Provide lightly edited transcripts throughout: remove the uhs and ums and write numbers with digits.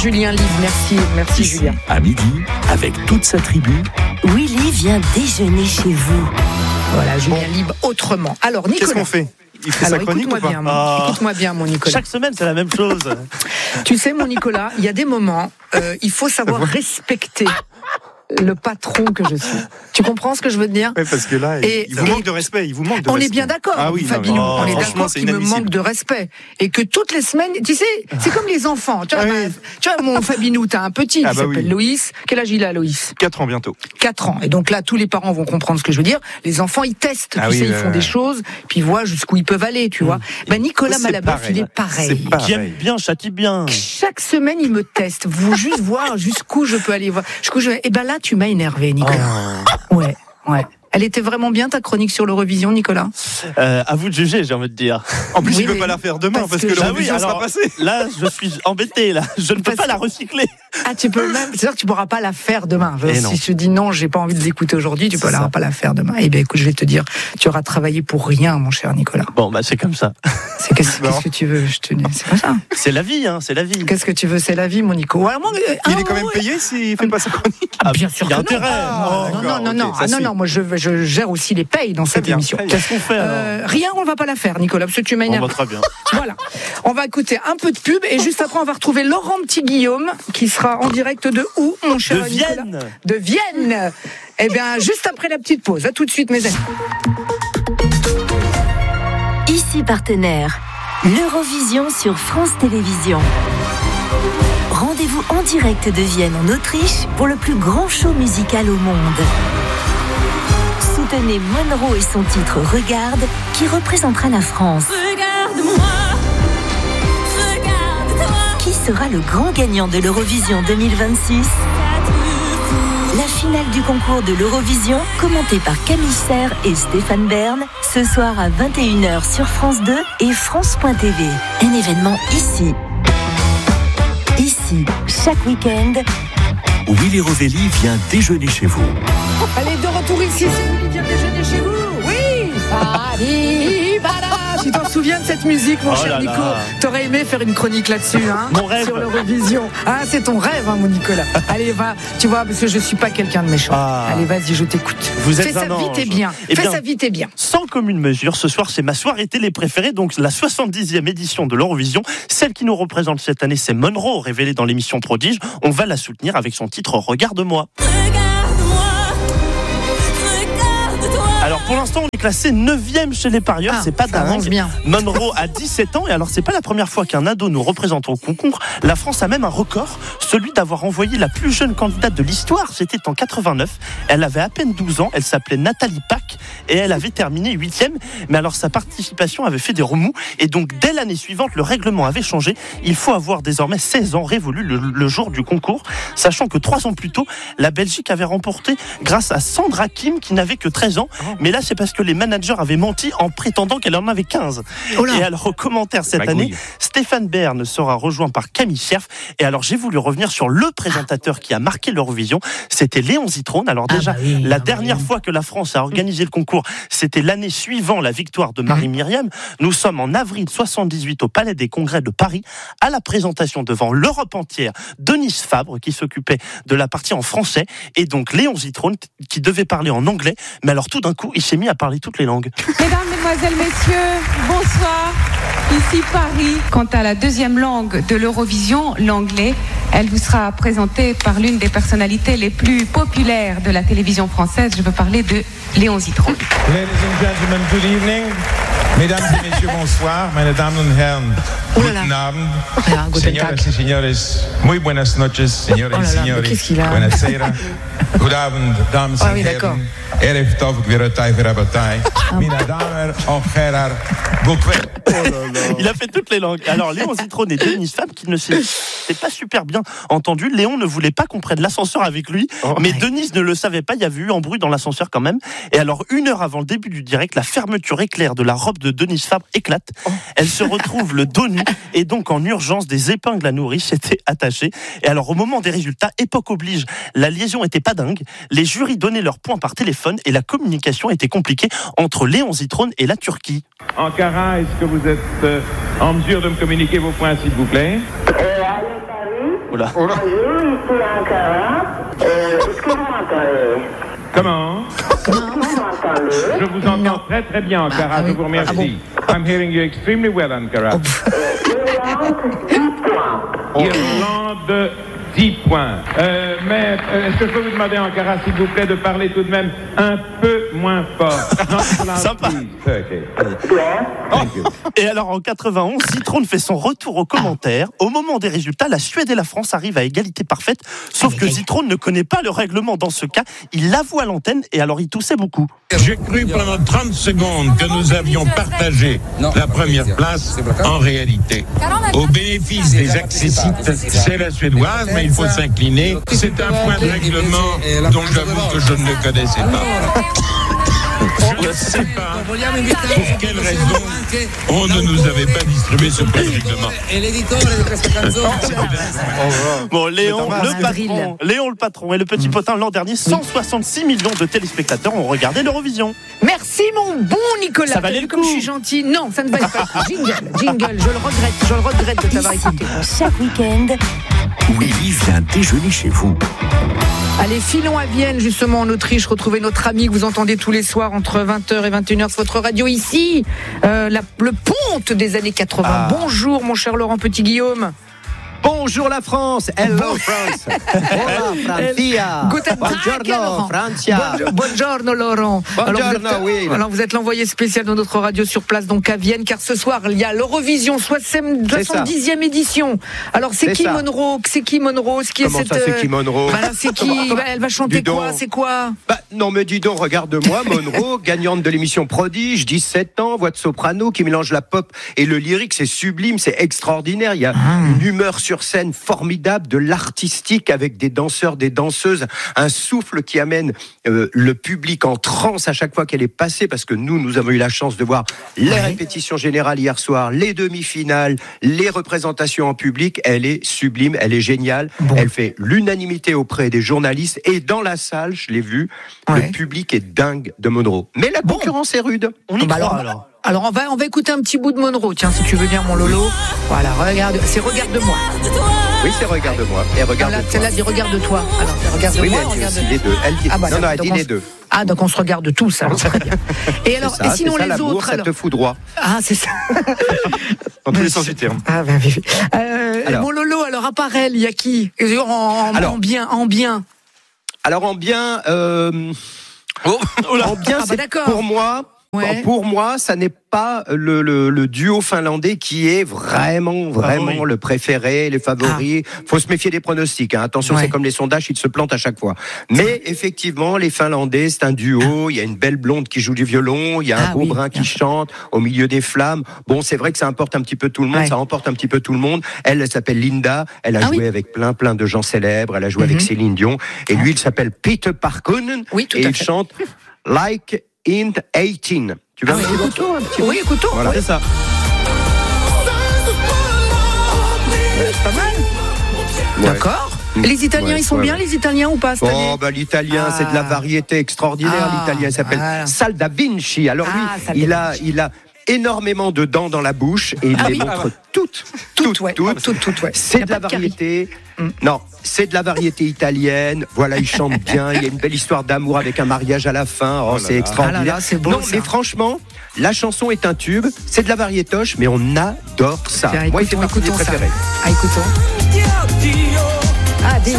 Julien Live, merci Ici, Julien. à midi, avec toute sa tribu. Willy vient déjeuner chez vous. Voilà, Julien Live autrement. Alors Nicolas. Qu'est-ce qu'on fait ? Il fait sa chronique ou pas ? Écoute-moi bien, mon Nicolas. Chaque semaine, c'est la même chose. Tu sais, mon Nicolas, il y a des moments, il faut savoir respecter le patron que je suis. Tu comprends ce que je veux te dire ? Oui, parce que là, il vous manque de respect. On est bien d'accord, Fabien. On est d'accord qu'il me manque de respect. Et que toutes les semaines, tu sais, c'est comme les enfants. Tu vois, mon Fabinou, t'as un petit qui s'appelle Loïs. Quel âge il a, Loïs ? 4 ans bientôt. 4 ans. Et donc là, tous les parents vont comprendre ce que je veux dire. Les enfants, ils testent. Ils font des choses, puis ils voient jusqu'où ils peuvent aller, tu vois. Nicolas Malaboeuf, il est pareil. Qui aime bien, châtie bien. Chaque semaine, il me teste. Vous juste voir jusqu'où je peux aller voir. Et ben là, tu m'as énervé, Nicolas. Ouais. Elle était vraiment bien, ta chronique sur l'Eurovision, Nicolas ? À vous de juger, j'ai envie de dire. En plus, il ne peut pas la faire demain, parce que l'Eurovision sera passée. Là, je suis embêté, là. Je ne peux pas la recycler. Tu peux même... C'est sûr que tu ne pourras pas la faire demain. Si je te dis non, j'ai pas envie de l'écouter aujourd'hui, tu ne pourras pas la faire demain. Eh bien, écoute, je vais te dire, tu auras travaillé pour rien, mon cher Nicolas. Bon, c'est comme ça. Qu'est-ce que tu veux ? Je te dis, c'est comme ça. C'est la vie, c'est la vie. Qu'est-ce que tu veux ? C'est la vie, mon Nico. Il est quand même payé s'il ne fait pas sa chronique. Bien sûr. Il y a intérêt. Non, moi je gère aussi les payes dans cette émission. Qu'est-ce qu'on fait alors ? Rien, on ne va pas la faire, Nicolas, parce que tu m'énerves. Très bien. Voilà. On va écouter un peu de pub et juste après, on va retrouver Laurent Petit-Guillaume qui sera en direct de où, mon cher Nicolas ? De Vienne. Eh bien, juste après la petite pause. À tout de suite, mes amis. Ici partenaire, l'Eurovision sur France Télévisions. Rendez-vous en direct de Vienne en Autriche pour le plus grand show musical au monde. Soutenez Monroe et son titre Regarde, qui représentera la France. Regarde-moi, regarde-toi. Qui sera le grand gagnant de l'Eurovision 2026 ? La finale du concours de l'Eurovision, commentée par Camille Serre et Stéphane Bern, ce soir à 21h sur France 2 et France.tv. Un événement ici, chaque week-end. Willy Rovelli vient déjeuner chez vous. Allez, de retour ici, c'est Willy vient déjeuner chez vous. Oui. Tu t'en souviens de cette musique, mon cher Nico ? T'aurais aimé faire une chronique là-dessus, Mon rêve. Sur l'Eurovision. C'est ton rêve, mon Nicolas. Allez, va, tu vois, parce que je suis pas quelqu'un de méchant. Allez, vas-y, je t'écoute. Vous êtes Fais ça vite et bien. Fais ça vite et bien. Sans commune mesure, ce soir, c'est ma soirée télé préférée, donc la 70e édition de l'Eurovision. Celle qui nous représente cette année, c'est Monroe, révélée dans l'émission Prodige. On va la soutenir avec son titre Regarde-moi. Alors pour l'instant on est classé 9e chez les parieurs, c'est pas dingue. Bien. Monroe a 17 ans et alors c'est pas la première fois qu'un ado nous représente au concours. La France a même un record, celui d'avoir envoyé la plus jeune candidate de l'histoire, c'était en 89. Elle avait à peine 12 ans, elle s'appelait Nathalie Pack et elle avait terminé 8e. Mais alors sa participation avait fait des remous et donc dès l'année suivante le règlement avait changé. Il faut avoir désormais 16 ans révolus le jour du concours, sachant que 3 ans plus tôt, la Belgique avait remporté grâce à Sandra Kim qui n'avait que 13 ans. Mais là, c'est parce que les managers avaient menti en prétendant qu'elle en avait 15. Et alors, au commentaire cette année, Stéphane Bern sera rejoint par Camille Scherf. Et alors, j'ai voulu revenir sur le présentateur qui a marqué l'Eurovision. C'était Léon Zitrone. Alors déjà, la dernière fois que la France a organisé le concours, c'était l'année suivant la victoire de Marie-Myriam. Nous sommes en avril 78 au Palais des Congrès de Paris, à la présentation devant l'Europe entière, Denise Fabre, qui s'occupait de la partie en français, et donc Léon Zitrone, qui devait parler en anglais. Mais alors, tout d'un coup, il s'est mis à parler toutes les langues. Mesdames, Mesdemoiselles, Messieurs, bonsoir. Ici Paris. Quant à la deuxième langue de l'Eurovision, l'anglais, elle vous sera présentée par l'une des personnalités les plus populaires de la télévision française. Je veux parler de Léon Zitrone. Ladies and gentlemen, good evening. Mesdames et messieurs, bonsoir. Meine Damen und Herren, guten Abend. Señoras y señores, muy buenas noches. Señoras y señores, buonasera. Good Abend, dames en heren. Erev tov, gvirotai, verabatai. Mina damer, ocherar, gokwe. Il a fait toutes les langues. Alors, Léon Zitrone et Denise Fabre, qui ne s'étaient pas super bien entendus. Léon ne voulait pas qu'on prenne l'ascenseur avec lui, mais Denise ne le savait pas. Il y avait eu embrouille dans l'ascenseur quand même. Et alors, 1 heure avant le début du direct, la fermeture éclair de la robe de Denise Fabre éclate. Elle se retrouve le dos nu et donc en urgence, des épingles à nourrice étaient attachées. Et alors, au moment des résultats, époque oblige, la liaison était pas dingue. Les jurys donnaient leurs points par téléphone et la communication était compliquée entre Léon Zitrone et la Turquie. Ankara, est-ce que vous êtes en mesure de me communiquer vos points, s'il vous plaît? Oula. Bonjour, ici Ankara. Est-ce que vous m'entendez? Comment? Je vous entends très très bien, Ankara, je vous remercie. I'm hearing you extremely well, Ankara. Irlande, 10 points. Mais est-ce que je peux vous demander, Ankara, s'il vous plaît, de parler tout de même un peu moins fort? Sympa. Et alors en 91, Zitrone fait son retour aux commentaires. Au moment des résultats, la Suède et la France arrivent à égalité parfaite. Sauf que Zitrone ne connaît pas le règlement dans ce cas. Il l'avoue à l'antenne et alors il toussait beaucoup. J'ai cru pendant 30 secondes que nous avions partagé la première place. En réalité, au bénéfice des accessites, c'est la suédoise, mais il faut s'incliner. C'est un point de règlement dont j'avoue que je ne le connaissais pas. Je ne sais pas pour quelle raison on ne nous avait pas distribué ce point de règlement. Bon, Léon le patron et le petit potin l'an dernier, 166 millions de téléspectateurs ont regardé l'Eurovision. Merci mon bon Nicolas. Ça valait le coup. Je suis gentil. Non, ça ne valait pas. Jingle, je le regrette de t'avoir écouté. Chaque week-end, Willy vient déjeuner chez vous. Allez, filons à Vienne, justement en Autriche, retrouver notre ami que vous entendez tous les soirs entre 20h et 21h sur votre radio ici, le ponte des années 80. Bonjour mon cher Laurent Petit-Guillaume. Bonjour la France, hello France. Hola Francia. Buongiorno Francia. Buongiorno Laurent. Alors vous êtes l'envoyé spécial de notre radio sur place donc à Vienne, car ce soir il y a l'Eurovision 70e édition. Alors c'est qui Monroe? C'est qui Monroe? Comment ça c'est qui Monroe? C'est qui? Elle va chanter quoi? C'est quoi? Non mais dis donc, regarde-moi Monroe, gagnante de l'émission Prodige, 17 ans, voix de soprano qui mélange la pop et le lyrique, c'est sublime, c'est extraordinaire. Il y a une humeur sur scène formidable, de l'artistique avec des danseurs, des danseuses, un souffle qui amène le public en transe à chaque fois qu'elle est passée, parce que nous avons eu la chance de voir les répétitions générales hier soir, les demi-finales, les représentations en public. Elle est sublime, elle est géniale, elle fait l'unanimité auprès des journalistes et dans la salle, je l'ai vu, le public est dingue de Monroe. Mais la concurrence est rude. On y croit alors. Alors on va écouter un petit bout de Monroe, tiens, si tu veux bien mon Lolo. Voilà, regarde, c'est Regarde-moi. Oui, c'est Regarde-moi. Et regarde-toi. Celle-là dit Regarde-toi. Alors, regarde-moi, elle dit les deux. Elle dit... non, elle dit les deux. Ah, donc on se regarde tous, alors très bien. Et alors, ça, et sinon ça, les autres, ça te fout droit. Ah, c'est ça. Dans tous les sens du terme. Ah, ben, mon Lolo, alors à part elle, il y a qui en bien. Alors en bien, pour moi. Ouais. Pour moi, ça n'est pas le duo finlandais qui est vraiment le préféré, les favoris. Faut se méfier des pronostics. Hein. Attention, c'est comme les sondages, ils se plantent à chaque fois. Mais effectivement, les Finlandais, c'est un duo. Il y a une belle blonde qui joue du violon, il y a un beau brun qui chante au milieu des flammes. Bon, c'est vrai que ça emporte un petit peu tout le monde, ça emporte un petit peu tout le monde. Elle s'appelle Linda. Elle a joué avec plein de gens célèbres. Elle a joué avec Céline Dion. Et lui, il s'appelle Peter Parkkonen. Oui, tout et à il chante Like in 18. Tu vas écoutons un petit peu. Oui, écoutons. Voilà, c'est ça. C'est pas mal. D'accord. Les Italiens, ils sont bien, les Italiens ou pas cette année? L'italien, c'est de la variété extraordinaire. L'italien, il s'appelle Sal da Vinci. Alors lui, il a énormément de dents dans la bouche et il les montre toutes. C'est de la variété. Non, c'est de la variété italienne. Voilà, il chante bien. Il y a une belle histoire d'amour avec un mariage à la fin. C'est extraordinaire. C'est beau, mais franchement, la chanson est un tube. C'est de la variétoche, mais on adore ça. Tiens, moi, il fait partie des préférés. Écoutons. Dio.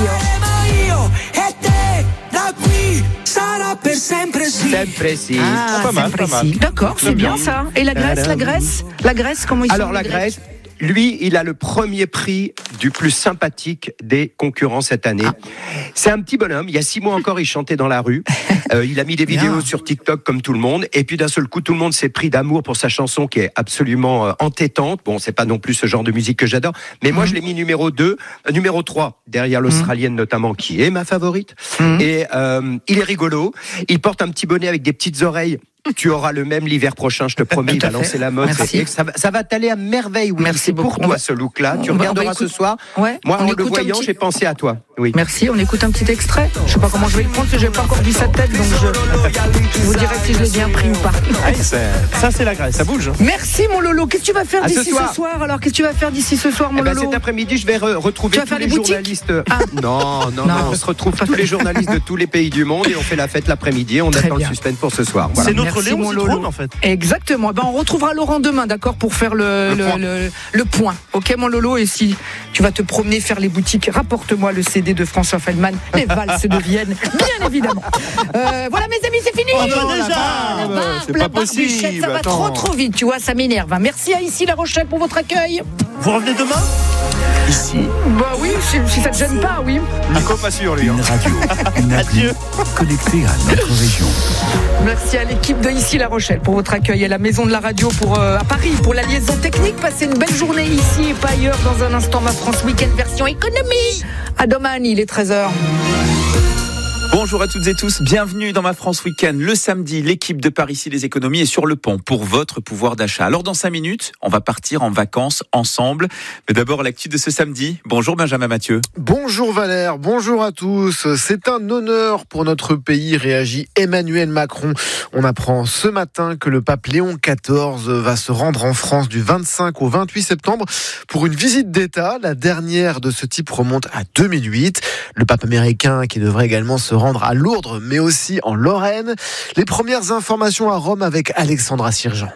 Sempre si. Pas mal. D'accord, c'est bien ça. Et la Grèce, comment ils sont? Alors la Grèce, lui, il a le premier prix du plus sympathique des concurrents cette année. C'est un petit bonhomme. Il y a 6 mois encore, il chantait dans la rue. Il a mis des vidéos sur TikTok comme tout le monde. Et puis d'un seul coup, tout le monde s'est pris d'amour pour sa chanson qui est absolument entêtante. Bon, c'est pas non plus ce genre de musique que j'adore. Mais moi, je l'ai mis numéro 3, derrière l'Australienne notamment, qui est ma favorite. Et il est rigolo. Il porte un petit bonnet avec des petites oreilles. Tu auras le même l'hiver prochain, je te promets. Il va lancer la mode. Ça va t'aller à merveille. Oui. Merci beaucoup. C'est pour toi ce look-là. Tu regarderas ce soir. Moi, en le voyant, j'ai pensé à toi. Oui. Merci, on écoute un petit extrait. Je sais pas comment je vais le prendre, parce que j'ai pas encore vu sa tête, donc je vous dirai si je l'ai bien pris ou pas. Ça, c'est la Grèce. Ça bouge. Merci mon Lolo. Qu'est-ce que tu vas faire d'ici ce soir? Alors, qu'est-ce que tu vas faire d'ici ce soir, mon Lolo? Cet après-midi, je vais retrouver tous les journalistes. Non, on se retrouve tous les journalistes de tous les pays du monde et on fait la fête l'après-midi. On attend le suspense pour ce soir. Voilà. C'est notre Léon Zitrone, en fait. Exactement. On retrouvera Laurent demain, d'accord, pour faire le point. Ok, mon Lolo. Et si tu vas te promener, faire les boutiques, rapporte-moi le CD de François Feldman, les valses de Vienne, bien évidemment. Voilà, mes amis, c'est fini. C'est pas possible. Ça va trop vite, tu vois, ça m'énerve. Merci à Ici La Rochelle pour votre accueil. Vous revenez demain? Ici. Bah oui, si ça te gêne pas, oui. Nico, pas sûr, lui. Une radio, une appli connectée à notre région. Merci à l'équipe de Ici La Rochelle pour votre accueil, à la maison de la radio à Paris pour la liaison technique. Passez une belle journée ici et pas ailleurs. Dans un instant, Ma France Week-end version économie. À demain, il est 13h. Bonjour à toutes et tous, bienvenue dans Ma France Week-end. Le samedi, l'équipe de Par Ici les économies est sur le pont pour votre pouvoir d'achat. Alors dans 5 minutes, on va partir en vacances ensemble. Mais d'abord l'actu de ce samedi. Bonjour Benjamin Mathieu. Bonjour Valère, bonjour à tous. C'est un honneur pour notre pays, réagit Emmanuel Macron. On apprend ce matin que le pape Léon XIV va se rendre en France du 25 au 28 septembre pour une visite d'État. La dernière de ce type remonte à 2008. Le pape américain qui devrait également se rendre à Lourdes, mais aussi en Lorraine. Les premières informations à Rome avec Alexandra Sirjean.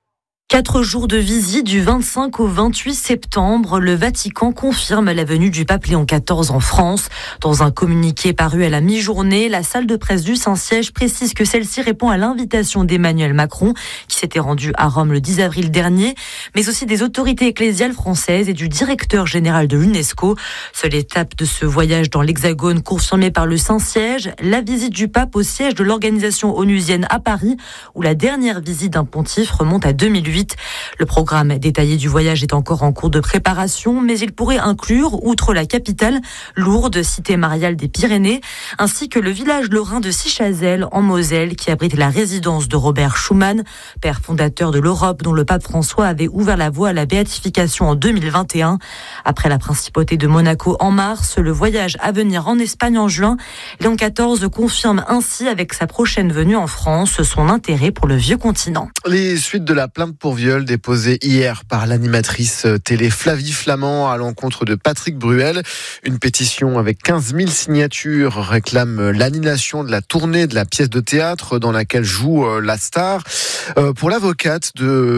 4 jours de visite du 25 au 28 septembre. Le Vatican confirme la venue du pape Léon XIV en France. Dans un communiqué paru à la mi-journée, la salle de presse du Saint-Siège précise que celle-ci répond à l'invitation d'Emmanuel Macron, qui s'était rendu à Rome le 10 avril dernier, mais aussi des autorités ecclésiales françaises et du directeur général de l'UNESCO. Seule étape de ce voyage dans l'Hexagone confirmée par le Saint-Siège, la visite du pape au siège de l'organisation onusienne à Paris, où la dernière visite d'un pontife remonte à 2008. Le programme détaillé du voyage est encore en cours de préparation, mais il pourrait inclure, outre la capitale, Lourdes, cité mariale des Pyrénées, ainsi que le village lorrain de Sichazel, en Moselle, qui abrite la résidence de Robert Schuman, père fondateur de l'Europe, dont le pape François avait ouvert la voie à la béatification en 2021. Après la principauté de Monaco en mars, le voyage à venir en Espagne en juin, Léon XIV confirme ainsi avec sa prochaine venue en France son intérêt pour le vieux continent. Les suites de la plainte pour viol déposée hier par l'animatrice télé Flavie Flamand à l'encontre de Patrick Bruel. Une pétition avec 15 000 signatures réclame l'annulation de la tournée de la pièce de théâtre dans laquelle joue la star. Pour l'avocate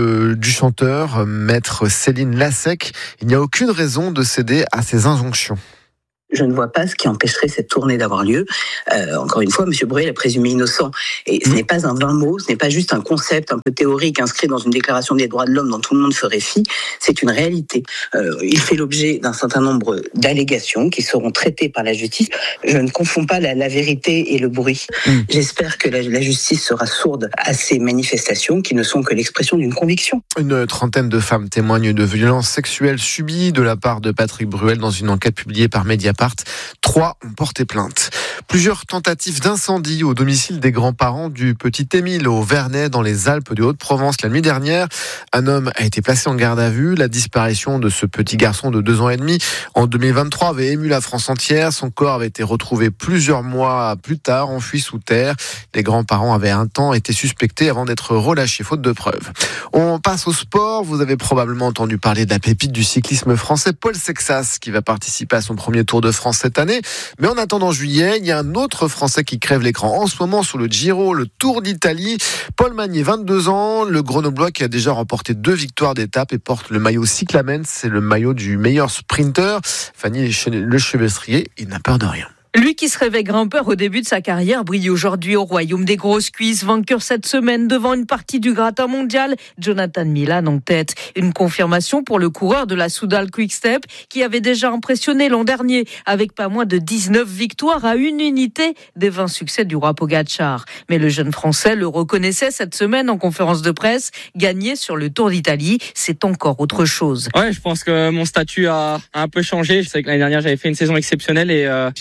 du chanteur, maître Céline Lassec, il n'y a aucune raison de céder à ces injonctions. Je ne vois pas ce qui empêcherait cette tournée d'avoir lieu. Encore une fois, M. Bruel est présumé innocent. Et ce n'est pas un vain mot, ce n'est pas juste un concept un peu théorique inscrit dans une déclaration des droits de l'homme dont tout le monde ferait fi. C'est une réalité. Il fait l'objet d'un certain nombre d'allégations qui seront traitées par la justice. Je ne confonds pas la vérité et le bruit. J'espère que la justice sera sourde à ces manifestations qui ne sont que l'expression d'une conviction. Une trentaine de femmes témoignent de violences sexuelles subies de la part de Patrick Bruel dans une enquête publiée par Mediapart. 3 ont porté plainte. Plusieurs tentatives d'incendie au domicile des grands-parents du petit Émile au Vernet dans les Alpes de Haute-Provence la nuit dernière. Un homme a été placé en garde à vue. La disparition de ce petit garçon de 2 ans et demi en 2023 avait ému la France entière. Son corps avait été retrouvé plusieurs mois plus tard, enfui sous terre. Les grands-parents avaient un temps été suspectés avant d'être relâchés faute de preuves. On passe au sport. Vous avez probablement entendu parler de la pépite du cyclisme français, Paul Sexas, qui va participer à son premier Tour de France cette année. Mais en attendant juillet, il y a un autre Français qui crève l'écran en ce moment sur le Giro, le Tour d'Italie. Paul Magnier, 22 ans, le Grenoblois qui a déjà remporté 2 victoires d'étape et porte le maillot cyclamen. C'est le maillot du meilleur sprinter. Fanny Lechevestrier, il n'a peur de rien. Lui qui se rêvait grimpeur au début de sa carrière brille aujourd'hui au royaume des grosses cuisses, vainqueur cette semaine devant une partie du gratin mondial. Jonathan Milan en tête. Une confirmation pour le coureur de la Soudal Quick-Step qui avait déjà impressionné l'an dernier avec pas moins de 19 victoires à une unité des 20 succès du roi Pogacar. Mais le jeune Français le reconnaissait cette semaine en conférence de presse. Gagner sur le Tour d'Italie, c'est encore autre chose. Ouais, je pense que mon statut a un peu changé. Je sais que l'année dernière j'avais fait une saison exceptionnelle et j'ai montré que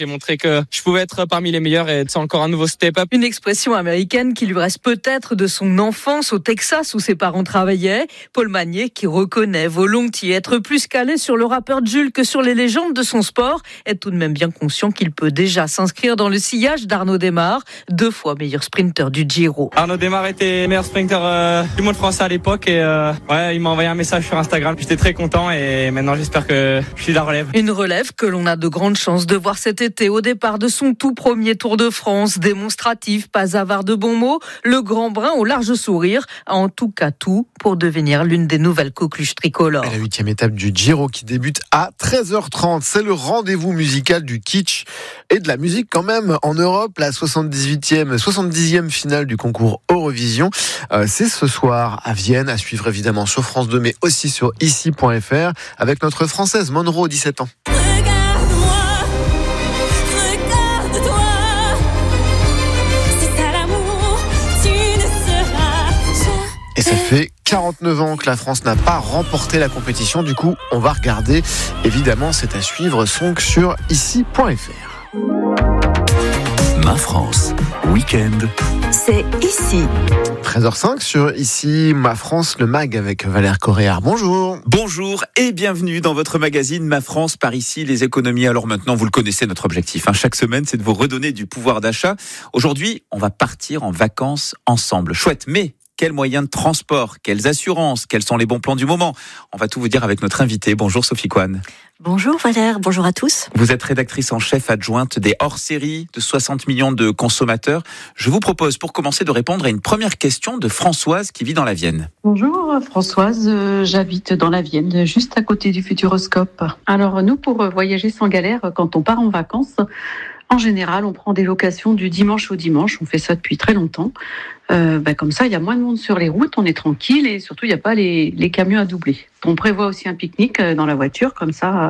que je pouvais être parmi les meilleurs et c'est encore un nouveau step-up. Une expression américaine qui lui reste peut-être de son enfance au Texas où ses parents travaillaient. Paul Magnier, qui reconnaît volontiers être plus calé sur le rappeur Jules que sur les légendes de son sport, est tout de même bien conscient qu'il peut déjà s'inscrire dans le sillage d'Arnaud Démare, 2 fois meilleur sprinter du Giro. Arnaud Démare était meilleur sprinter du monde français à l'époque et il m'a envoyé un message sur Instagram. J'étais très content et maintenant j'espère que je suis la relève. Une relève que l'on a de grandes chances de voir cet été au départ de son tout premier Tour de France. Démonstratif, pas avare de bons mots, le grand brun au large sourire a en tout cas tout pour devenir l'une des nouvelles coqueluches tricolores. Et la 8e étape du Giro qui débute à 13h30. C'est le rendez-vous musical du kitsch et de la musique quand même en Europe. La 70e finale du concours Eurovision. C'est ce soir à Vienne, à suivre évidemment sur France 2 mais aussi sur ici.fr avec notre Française Monroe, 17 ans. Et ça fait 49 ans que la France n'a pas remporté la compétition. Du coup, on va regarder. Évidemment, c'est à suivre donc sur ici.fr. Ma France, week-end. C'est ici. 13h05 sur Ici, Ma France, le MAG avec Valère Corréard. Bonjour. Bonjour et bienvenue dans votre magazine Ma France par ici, les économies. Alors maintenant, vous le connaissez, notre objectif. Chaque semaine, c'est de vous redonner du pouvoir d'achat. Aujourd'hui, on va partir en vacances ensemble. Chouette, mais quels moyens de transport, quelles assurances, quels sont les bons plans du moment? On va tout vous dire avec notre invitée. Bonjour Sophie Coine. Bonjour Valère, bonjour à tous. Vous êtes rédactrice en chef adjointe des hors-séries de 60 millions de consommateurs. Je vous propose pour commencer de répondre à une première question de Françoise qui vit dans la Vienne. Bonjour Françoise, j'habite dans la Vienne, juste à côté du Futuroscope. Alors nous, pour voyager sans galère, quand on part en vacances, en général, on prend des locations du dimanche au dimanche. On fait ça depuis très longtemps. Comme ça, il y a moins de monde sur les routes, on est tranquille et surtout, il n'y a pas les camions à doubler. On prévoit aussi un pique-nique dans la voiture. Comme ça,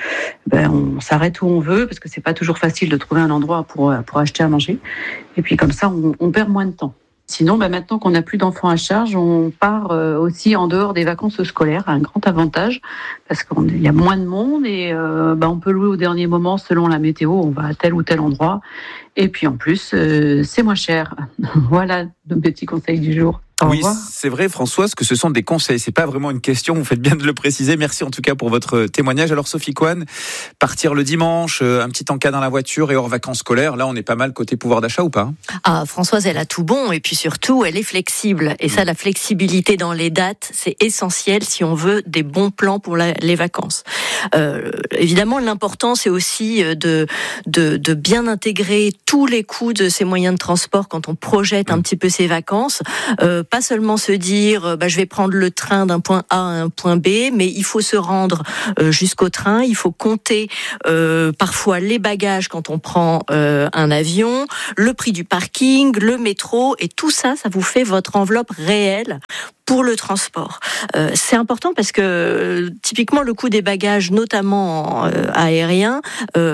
on s'arrête où on veut parce que c'est pas toujours facile de trouver un endroit pour acheter à manger. Et puis comme ça, on perd moins de temps. Sinon, maintenant qu'on n'a plus d'enfants à charge, on part aussi en dehors des vacances scolaires, un grand avantage, parce qu'il y a moins de monde et on peut louer au dernier moment selon la météo, on va à tel ou tel endroit. Et puis en plus, c'est moins cher. Voilà le petit conseil du jour. Oui, c'est vrai Françoise que ce sont des conseils, c'est pas vraiment une question, vous faites bien de le préciser. Merci en tout cas pour votre témoignage. Alors Sophie Coine, partir le dimanche, un petit encas dans la voiture et hors vacances scolaires, là on est pas mal côté pouvoir d'achat ou pas? Ah, Françoise, elle a tout bon et puis surtout elle est flexible. Et ça, la flexibilité dans les dates, c'est essentiel si on veut des bons plans pour les vacances. Évidemment, l'important c'est aussi de bien intégrer tous les coûts de ces moyens de transport quand on projette un petit peu ses vacances. Pas seulement se dire je vais prendre le train d'un point A à un point B, mais il faut se rendre jusqu'au train, il faut compter parfois les bagages quand on prend un avion, le prix du parking, le métro, et tout ça, ça vous fait votre enveloppe réelle pour le transport. C'est important parce que typiquement le coût des bagages, notamment aériens,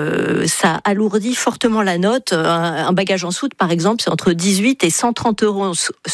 ça alourdit fortement la note. Un bagage en soute, par exemple, c'est entre 18 et 130 euros,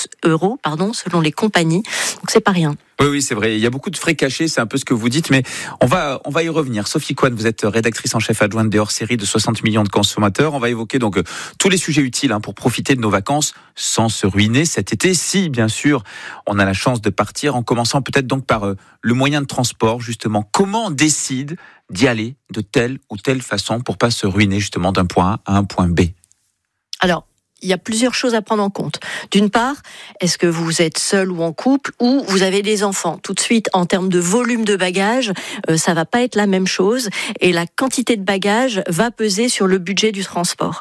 selon les compagnies. Donc c'est pas rien. Oui, c'est vrai. Il y a beaucoup de frais cachés, c'est un peu ce que vous dites, mais on va y revenir. Sophie Coine, vous êtes rédactrice en chef adjointe des hors-séries de 60 millions de consommateurs. On va évoquer donc tous les sujets utiles pour profiter de nos vacances sans se ruiner cet été. Si, bien sûr, on a la chance de partir, en commençant peut-être donc par le moyen de transport, justement. Comment on décide d'y aller de telle ou telle façon pour pas se ruiner justement d'un point A à un point B? Alors, il y a plusieurs choses à prendre en compte. D'une part, est-ce que vous êtes seul ou en couple ou vous avez des enfants? Tout de suite, en termes de volume de bagages, ça va pas être la même chose et la quantité de bagages va peser sur le budget du transport.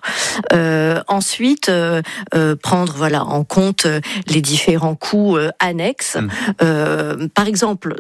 Ensuite, prendre en compte les différents coûts annexes. Par exemple,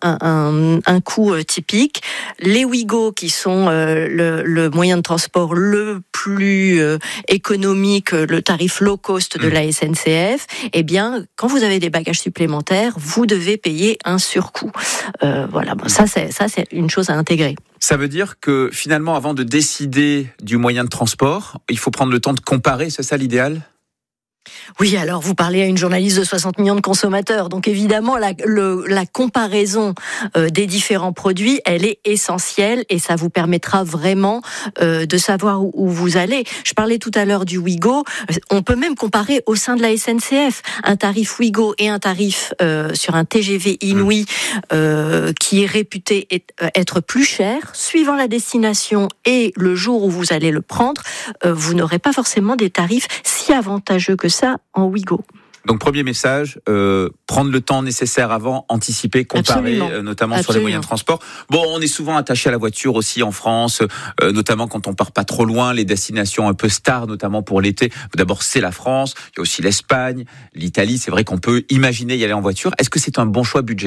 un coût typique, les Ouigo qui sont le moyen de transport le plus économique, le tarif low cost de la SNCF, eh bien, quand vous avez des bagages supplémentaires, vous devez payer un surcoût. Ça, c'est une chose à intégrer. Ça veut dire que finalement, avant de décider du moyen de transport, il faut prendre le temps de comparer, c'est ça l'idéal ? Oui, alors vous parlez à une journaliste de 60 millions de consommateurs, donc évidemment la comparaison des différents produits, elle est essentielle et ça vous permettra vraiment de savoir où vous allez. Je parlais tout à l'heure du Ouigo, on peut même comparer au sein de la SNCF un tarif Ouigo et un tarif sur un TGV Inouï qui est réputé être plus cher, suivant la destination et le jour où vous allez le prendre, vous n'aurez pas forcément des tarifs si avantageux que ça en Ouigo. Donc premier message, prendre le temps nécessaire avant, anticiper, comparer, notamment sur les moyens de transport. Bon, on est souvent attaché à la voiture aussi en France, notamment quand on part pas trop loin, les destinations un peu stars, notamment pour l'été. D'abord, c'est la France, il y a aussi l'Espagne, l'Italie. C'est vrai qu'on peut imaginer y aller en voiture. Est-ce que c'est un bon choix budget ?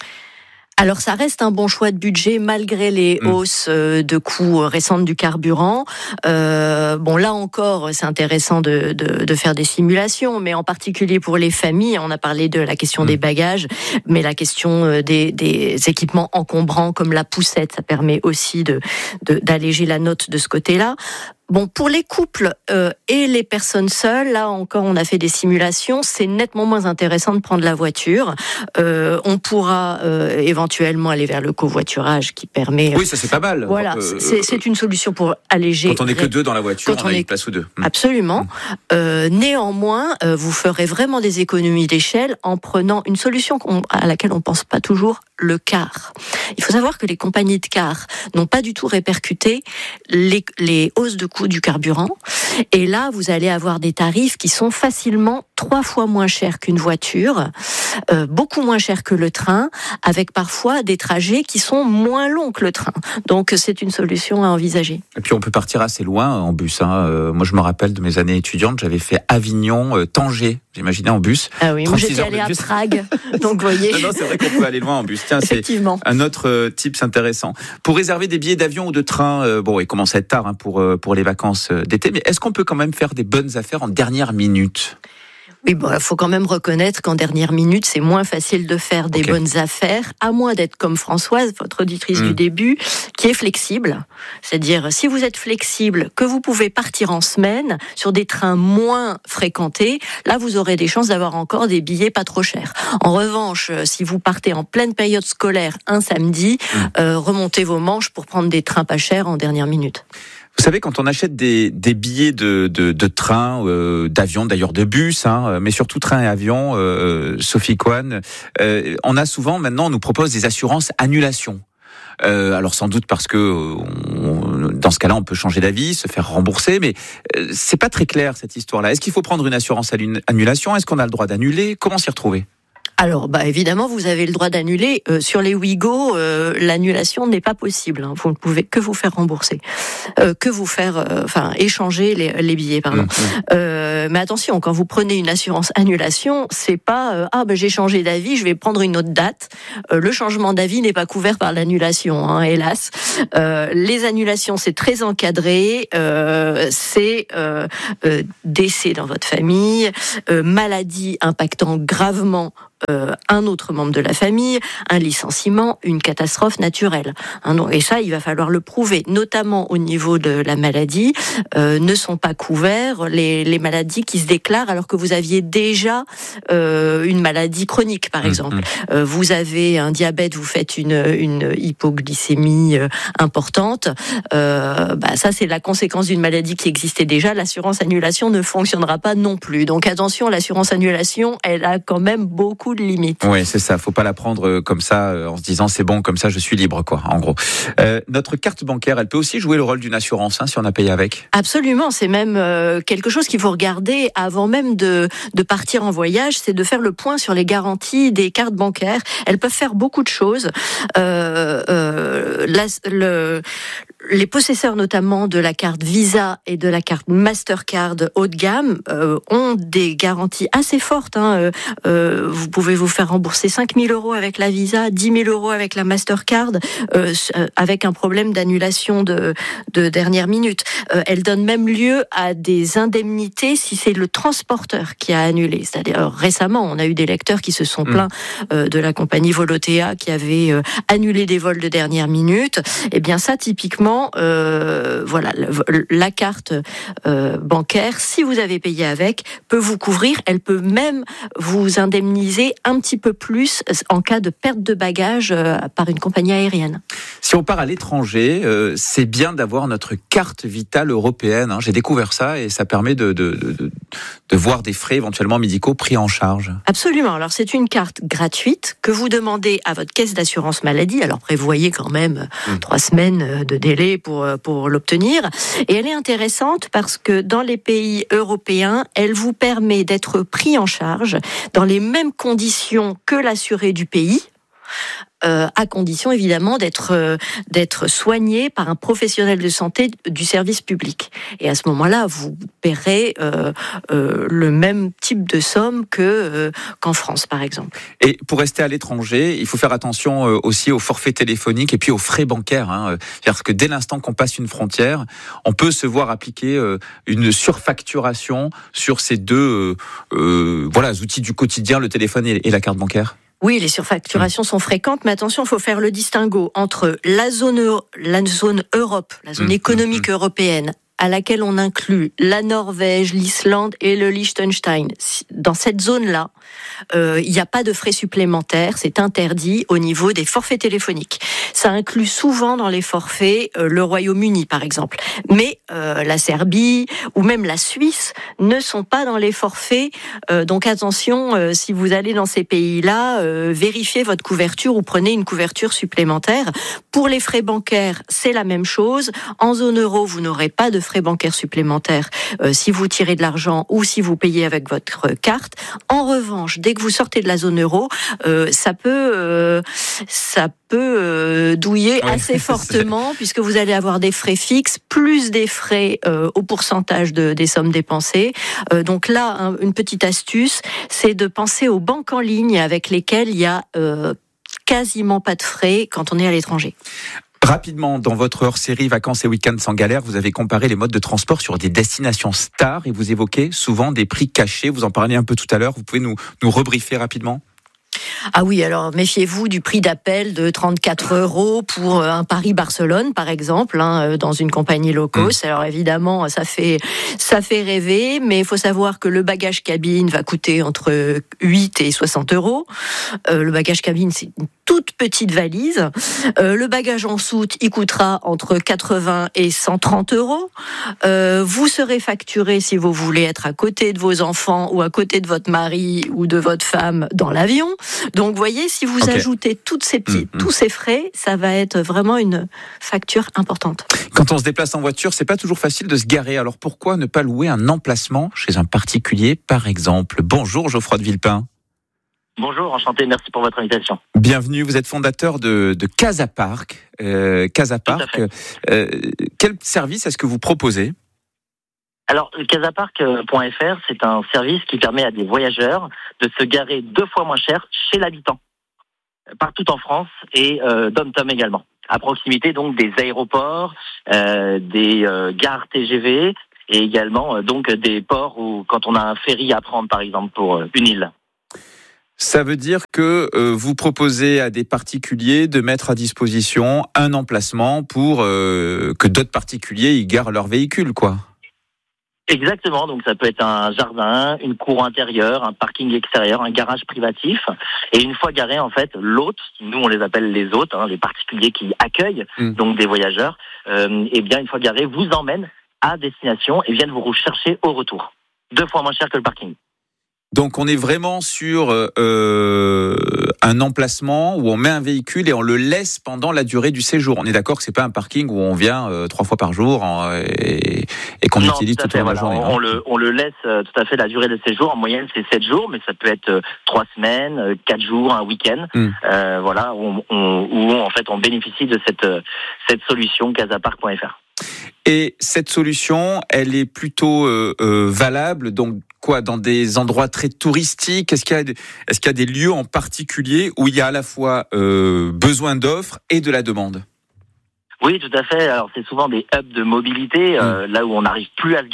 Alors ça reste un bon choix de budget malgré les hausses de coûts récentes du carburant. Bon là encore c'est intéressant de faire des simulations, mais en particulier pour les familles, on a parlé de la question des bagages, mais la question des équipements encombrants comme la poussette, ça permet aussi d'alléger la note de ce côté-là. Bon, pour les couples et les personnes seules, là encore, on a fait des simulations. C'est nettement moins intéressant de prendre la voiture. On pourra éventuellement aller vers le covoiturage qui permet. Oui, ça c'est pas mal. Voilà, c'est une solution pour alléger. Quand on n'est que deux dans la voiture, on a une place ou deux. Absolument. Néanmoins, vous ferez vraiment des économies d'échelle en prenant une solution à laquelle on pense pas toujours, le car. Il faut savoir que les compagnies de car n'ont pas du tout répercuté les hausses de coûts du carburant. Et là, vous allez avoir des tarifs qui sont facilement 3 fois moins chers qu'une voiture, beaucoup moins chers que le train, avec parfois des trajets qui sont moins longs que le train. Donc c'est une solution à envisager. Et puis on peut partir assez loin en bus. Moi je me rappelle de mes années étudiantes, j'avais fait Avignon-Tanger, j'imaginais en bus. Ah oui, moi j'étais allée à Prague, donc vous voyez. Non, c'est vrai qu'on peut aller loin en bus. Tiens, c'est un autre tips intéressant. Pour réserver des billets d'avion ou de train, bon, il commence à être tard pour les vacances d'été, mais est-ce qu'on peut quand même faire des bonnes affaires en dernière minute ? Oui, bon, il faut quand même reconnaître qu'en dernière minute, c'est moins facile de faire des bonnes affaires, à moins d'être comme Françoise, votre auditrice du début, qui est flexible. C'est-à-dire, si vous êtes flexible, que vous pouvez partir en semaine sur des trains moins fréquentés, là, vous aurez des chances d'avoir encore des billets pas trop chers. En revanche, si vous partez en pleine période scolaire un samedi, remontez vos manches pour prendre des trains pas chers en dernière minute. Vous savez, quand on achète des billets de train, d'avion, d'ailleurs de bus, mais surtout train et avion, Sophie Cohen, on a souvent, maintenant, on nous propose des assurances annulation. Alors sans doute parce que dans ce cas-là, on peut changer d'avis, se faire rembourser, mais c'est pas très clair cette histoire-là. Est-ce qu'il faut prendre une assurance annulation ? Est-ce qu'on a le droit d'annuler ? Comment s'y retrouver ? Alors, évidemment, vous avez le droit d'annuler. Sur les Ouigo, l'annulation n'est pas possible. Vous ne pouvez que vous faire rembourser, échanger les billets, pardon. Mais attention, quand vous prenez une assurance annulation, c'est pas j'ai changé d'avis, je vais prendre une autre date. Le changement d'avis n'est pas couvert par l'annulation, hélas. Les annulations, c'est très encadré. C'est décès dans votre famille, maladie impactant gravement un autre membre de la famille, un licenciement, une catastrophe naturelle. Et ça, il va falloir le prouver, notamment au niveau de la maladie. Ne sont pas couverts les maladies qui se déclarent alors que vous aviez déjà une maladie chronique, par exemple. Vous avez un diabète, vous faites une hypoglycémie importante. Ça, c'est la conséquence d'une maladie qui existait déjà. L'assurance annulation ne fonctionnera pas non plus. Donc attention, l'assurance annulation, elle a quand même beaucoup de limites. Oui, c'est ça. Faut pas la prendre comme ça en se disant c'est bon, comme ça je suis libre, quoi. En gros, notre carte bancaire, elle peut aussi jouer le rôle d'une assurance si on a payé avec. Absolument. C'est même quelque chose qu'il faut regarder avant même de partir en voyage. C'est de faire le point sur les garanties des cartes bancaires. Elles peuvent faire beaucoup de choses. Les possesseurs notamment de la carte Visa et de la carte Mastercard haut de gamme ont des garanties assez fortes. Vous pouvez vous faire rembourser 5 000 € avec la Visa, 10 000 € avec la Mastercard, avec un problème d'annulation de dernière minute. Elle donne même lieu à des indemnités si c'est le transporteur qui a annulé. C'est-à-dire récemment, on a eu des lecteurs qui se sont plaints de la compagnie Volotea qui avait annulé des vols de dernière minute. Eh bien ça, typiquement, effectivement, voilà, la carte bancaire, si vous avez payé avec, peut vous couvrir. Elle peut même vous indemniser un petit peu plus en cas de perte de bagages par une compagnie aérienne. Si on part à l'étranger, c'est bien d'avoir notre carte vitale européenne. J'ai découvert ça et ça permet de voir des frais éventuellement médicaux pris en charge. Absolument. Alors c'est une carte gratuite que vous demandez à votre caisse d'assurance maladie. Alors prévoyez quand même 3 semaines de délai pour l'obtenir. Et elle est intéressante parce que dans les pays européens, elle vous permet d'être pris en charge dans les mêmes conditions que l'assuré du pays. À condition évidemment d'être soigné par un professionnel de santé du service public. Et à ce moment-là, vous paierez le même type de somme qu'en France, par exemple. Et pour rester à l'étranger, il faut faire attention aussi aux forfaits téléphoniques et puis aux frais bancaires. C'est-à-dire que dès l'instant qu'on passe une frontière, on peut se voir appliquer une surfacturation sur ces deux outils du quotidien, le téléphone et la carte bancaire. Oui, les surfacturations sont fréquentes, mais attention, il faut faire le distinguo entre la zone Europe, la zone économique européenne, à laquelle on inclut la Norvège, l'Islande et le Liechtenstein. Dans cette zone-là, il n'y a pas de frais supplémentaires, c'est interdit au niveau des forfaits téléphoniques. Ça inclut souvent dans les forfaits le Royaume-Uni, par exemple. Mais la Serbie ou même la Suisse ne sont pas dans les forfaits. Donc attention, si vous allez dans ces pays-là, vérifiez votre couverture ou prenez une couverture supplémentaire. Pour les frais bancaires, c'est la même chose. En zone euro, vous n'aurez pas de frais bancaires supplémentaires si vous tirez de l'argent ou si vous payez avec votre carte. En revanche, dès que vous sortez de la zone euro, ça peut douiller assez fortement puisque vous allez avoir des frais fixes plus des frais au pourcentage des sommes dépensées. Donc là, une petite astuce, c'est de penser aux banques en ligne avec lesquelles il y a quasiment pas de frais quand on est à l'étranger. Rapidement, dans votre hors-série Vacances et Week-ends sans galère, vous avez comparé les modes de transport sur des destinations stars et vous évoquez souvent des prix cachés. Vous en parliez un peu tout à l'heure. Vous pouvez nous rebriefer rapidement ? Ah oui, alors méfiez-vous du prix d'appel de 34 € pour un Paris-Barcelone, par exemple, dans une compagnie low cost. Alors évidemment, ça fait rêver, mais il faut savoir que le bagage cabine va coûter entre 8 et 60 €. Le bagage cabine, c'est une toute petite valise. Le bagage en soute, il coûtera entre 80 et 130 €. Vous serez facturé si vous voulez être à côté de vos enfants ou à côté de votre mari ou de votre femme dans l'avion. Donc, vous voyez, si vous ajoutez tous ces frais, ça va être vraiment une facture importante. Quand on se déplace en voiture, c'est pas toujours facile de se garer. Alors, pourquoi ne pas louer un emplacement chez un particulier, par exemple ? Bonjour, Geoffroy de Villepin. Bonjour, enchanté, merci pour votre invitation. Bienvenue, vous êtes fondateur de Casapark. Casapark, quel service est-ce que vous proposez ? Alors, casapark.fr, c'est un service qui permet à des voyageurs de se garer 2 fois moins cher chez l'habitant, partout en France et dom-tom également. À proximité donc des aéroports, des gares TGV et également donc des ports où quand on a un ferry à prendre par exemple pour une île. Ça veut dire que vous proposez à des particuliers de mettre à disposition un emplacement pour que d'autres particuliers y garent leur véhicule, quoi. Exactement, donc ça peut être un jardin, une cour intérieure, un parking extérieur, un garage privatif. Et une fois garé, en fait, l'hôte, nous on les appelle les hôtes, les particuliers qui accueillent donc des voyageurs, et bien une fois garé, vous emmène à destination et viennent vous chercher au retour. 2 fois moins cher que le parking. Donc on est vraiment sur un emplacement où on met un véhicule et on le laisse pendant la durée du séjour. On est d'accord que c'est pas un parking où on vient 3 fois par jour et qu'on utilise toute la journée. On le laisse tout à fait la durée de séjour. En moyenne c'est 7 jours, mais ça peut être 3 semaines, 4 jours, un week-end. Voilà, où en fait on bénéficie de cette solution casapark.fr. Et cette solution, elle est plutôt valable, donc quoi, dans des endroits très touristiques ? Est-ce qu'il y a des lieux en particulier où il y a à la fois besoin d'offres et de la demande ? Oui, tout à fait. Alors c'est souvent des hubs de mobilité, là où on n'arrive plus à se garer, tout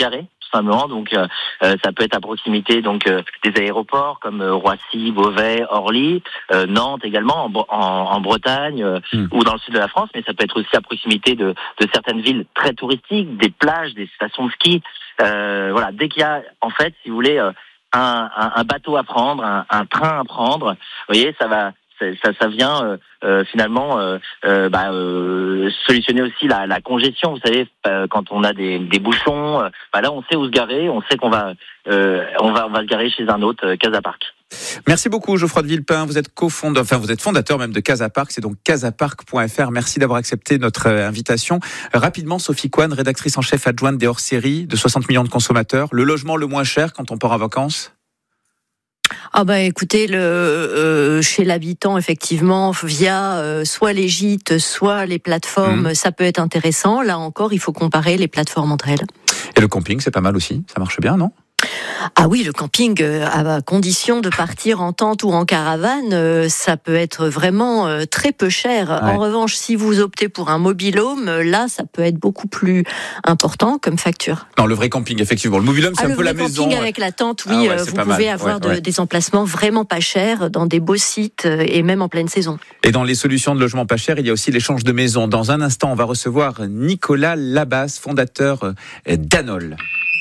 tout simplement. Donc ça peut être à proximité des aéroports comme Roissy, Beauvais, Orly, Nantes également en Bretagne ou dans le sud de la France, mais ça peut être aussi à proximité de certaines villes très touristiques, des plages, des stations de ski. Voilà, dès qu'il y a en fait, si vous voulez, un bateau à prendre, un train à prendre, vous voyez, ça vient finalement solutionner aussi la congestion. Vous savez, quand on a des bouchons, là on sait où se garer, on sait qu'on va se garer chez un autre, Casapark. Merci beaucoup Geoffroy de Villepin, vous êtes vous êtes fondateur même de Casapark, c'est donc casapark.fr. Merci d'avoir accepté notre invitation. Rapidement, Sophie Coine, rédactrice en chef adjointe des hors-séries de 60 millions de consommateurs. Le logement le moins cher quand on part en vacances ? Écoutez, chez l'habitant, effectivement, via soit les gîtes, soit les plateformes, ça peut être intéressant. Là encore, il faut comparer les plateformes entre elles. Et le camping, c'est pas mal aussi, ça marche bien, non ? Ah oui, le camping, à condition de partir en tente ou en caravane, ça peut être vraiment très peu cher. Ouais. En revanche, si vous optez pour un mobil-home, là, ça peut être beaucoup plus important comme facture. Non, le vrai camping, effectivement. Le mobil-home, c'est un peu la maison. Le camping avec la tente, oui, vous pouvez avoir des emplacements vraiment pas chers dans des beaux sites et même en pleine saison. Et dans les solutions de logement pas cher, il y a aussi l'échange de maisons. Dans un instant, on va recevoir Nicolas Labasse, fondateur d'Anol.